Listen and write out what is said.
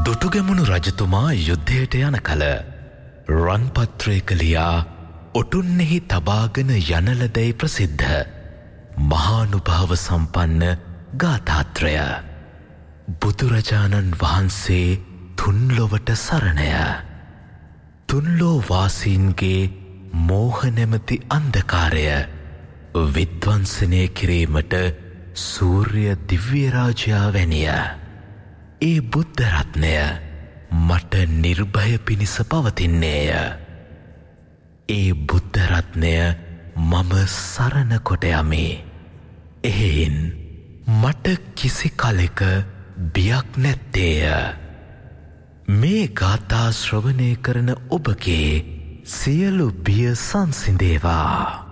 දුටුගැමුණු රජතුමා යුද්ධයට යන කල රන්පත්‍රයක ලියා ඔටුන්නෙහි තබාගෙන යන ලදැයි ප්‍රසිද්ධ මහානුභාව සම්පන්න ගාථාත්‍රය. බුදුරජාණන් වහන්සේ තුන්ලොවට සරණය. තුන්ලෝ වාසීන්ගේ මෝහ නැමැති අන්ධකාරය විද්වංසනය කිරීමට සූර්ය දිව්‍ය රාජයා වැනිය. ඒ බුද්ධ රත්නය මට නිර්භය පිණිස පවතින්නේය. ඒ බුද්ධ රත්නය මම සරණ කොට යමි. එහෙයින් මට කිසි කලෙක බියක් නැත්තේය. මේ ගාථා ශ්‍රවණය කරන ඔබගේ සියලු බිය සංසිඳේවා.